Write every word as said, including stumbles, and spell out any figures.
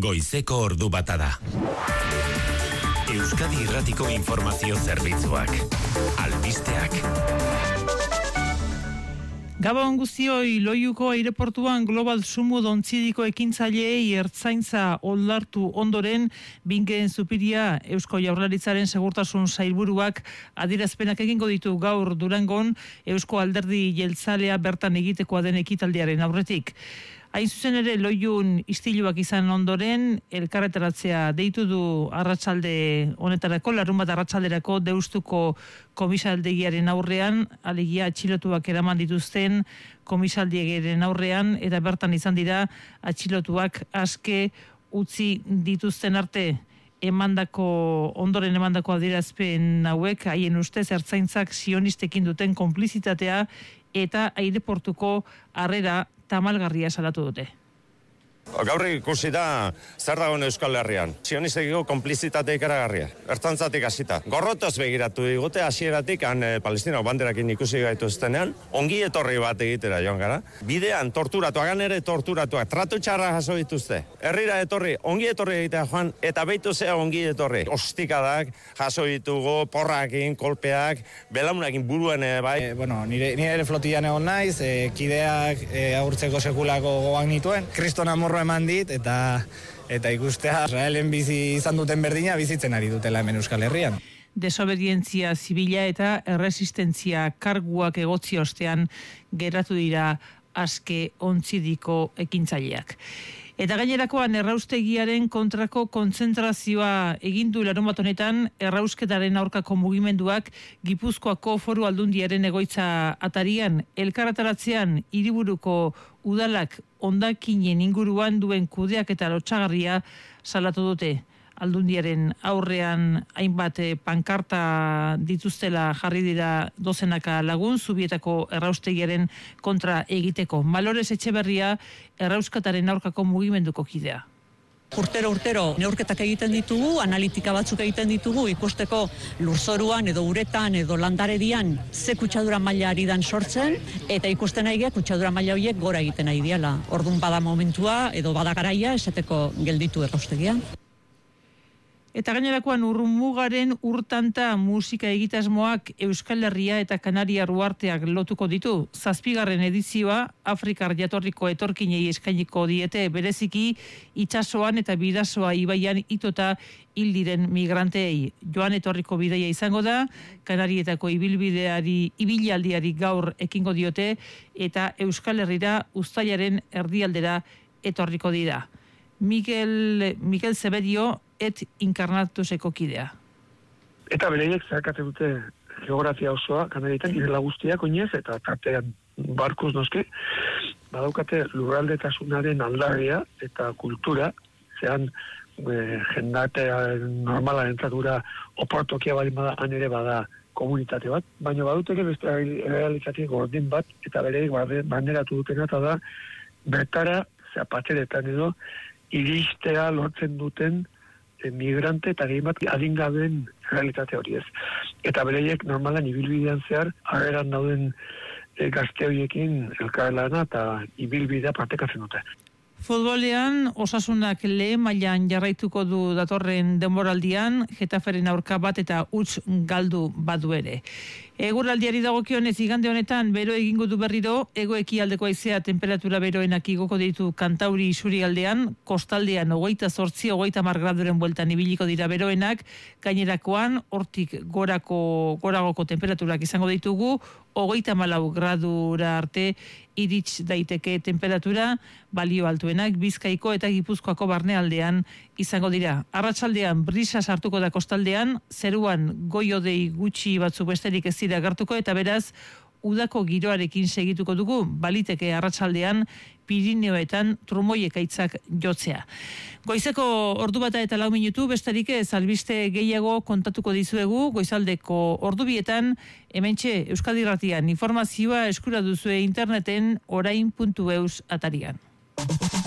Goizeko ordu bata da. Euskadi Irratiko Informazio Zerbitzuak. Albisteak. Gabon guztioi, Loiuko aireportuan Global Sumud ontzidiko ekintzaileei ertzaintza oldartu ondoren, Bingen Zupiria Eusko Jaurlaritzaren segurtasun sailburuak adierazpenak egingo ditu gaur Durangon Eusko Alderdi Jeltzalea bertan egitekoa den ekitaldiaren aurretik. Hain zuzen ere, Loiun istiluak izan ondoren, elkarretaratzea deitu du arratsalde honetarako, larunbat arratsalderako Deustuko komisaldegiaren aurrean, alegia atxilotuak eraman dituzten komisaldegiaren aurrean, eta bertan izan dira atxilotuak aske utzi dituzten arte. Emandako, ondoren emandako adierazpen hauek, haien ustez ertzaintzak sionistekin duten konplizitatea eta aireportuko harrera tamalgarria salatu dute. Gaur ikusi da zer dagoen Euskal Herrian. Sionistekiko konplizitate ikaragarria. Ertzantzatik hasita. Gorrotoz begiratu digute hasieratik han e, Palestina banderakin ikusi gaituztenean, ongi etorri bat egitera joan gara. Bidean torturatu, hagan ere torturatuak, tratu txarra jaso dituzte. Herrira etorri, ongi etorri egitea joan, eta beitu zea ongi etorri. Ostikadak jaso ditugu, porrakin, kolpeak, belaunakin buruen e, bai. E, bueno, nire, nire ere flotillan egon naiz, e, kideak e, agurtzeko sekulako gogoak nituen. Kriston amor eman dit, eta eta ikustea Israelen bizi izan duten berdina bizitzen ari dutela hemen Euskal Herrian. Desobedientzia zibila eta erresistentzia karguak egotzi ostean geratu dira aske ontzidiko ekintzaileak. Eta gainerakoan erraustegiaren kontrako kontzentrazioa egin du larunbat honetan errausketaren aurkako mugimenduak Gipuzkoako Foru Aldundiaren egoitza atarian. Elkarretaratzean hiriburuko udalak hondakinen inguruan duen kudeak eta lotsagarria salatu dute. Aldundiaren aurrean hainbat pankarta dituztela jarri dira dozenaka lagun Zubietako erraustegiaren kontra egiteko. Malores Etxeberria errauskataren aurkako mugimenduko kidea. Urtero urtero neurketak egiten ditugu, analitika batzuk egiten ditugu, ikusteko lurzoruan edo uretan edo landaredian ze kutsadura maila ari dan sortzen, eta ikusten nahi kutsadura maila horiek gora egiten nahi diala. Orduan bada momentua edo bada garaia esateko gelditu erraustegia. Eta gainerakoan Urrumugaren urtanta musika egitasmoak Euskal Herria eta Kanariar uharteak lotuko ditu. Zazpigarren edizioa Afrikar jatorriko etorkinei eskainiko diete bereziki itsasoan eta bidasoa ibaian itota hil diren migranteei. Joan etorriko bidaia izango da, Kanarietako ibilbideari ibilaldiari gaur ekingo diote eta Euskal Herrira uztailaren erdialdera etorriko dira. Mikel, Mikel Zebedio et inkarnatuseko kidea. Eta bereiek zeharkate dute geografia osoa, Kanarietan, irela guztiak oinez, eta tartean barkuz noski, badaukate lurraldetasunaren aldarria eta kultura, zean e, jendatea normala entzadura oportokia bali bada, han ere bada komunitate bat, baina baduteke beste realitate gordin bat, eta bereiek banderatu dutena, eta da, bertara, zapateretan edo, iristea lortzen duten e, migrante eta gehi bat adingaben realitate hori ez. Eta bereiek normalan ibilbidean zehar, harreran dauden e, gazte horiekin elkarlana eta ibilbidea partekatzen dute. Futbolean, Osasunak lehen mailan jarraituko du datorren denboraldian, Getaferen aurka bat eta huts galdu badu ere. Eguraldiari dagokionez igande honetan bero egingo du berriro, hego-ekialdeko haizea temperatura beroenak igoko ditu Kantauri isurialdean, kostaldean hogeita zortzi, hogeita hamar graduren bueltan ibiliko dira beroenak, gainerakoan hortik gorako goragoko temperaturak izango ditugu, hogeita hamalau gradura arte irits daiteke temperatura, balio altuenak Bizkaiko eta Gipuzkoako barnealdean izango dira. Arratsaldean brisa sartuko da kostaldean, zeruan goi-hodei gutxi batzuk besterik ez dira agertuko eta beraz udako giroarekin segituko dugu, baliteke arratsaldean Pirineoetan trumoi ekaitzak jotzea. Goizeko ordu bata eta lau minutu, besterik ez albiste gehiago kontatuko dizuegu, goizaldeko ordubietan, hementxe Euskadi Irratian informazioa eskura duzue interneten orain puntu eus atarian.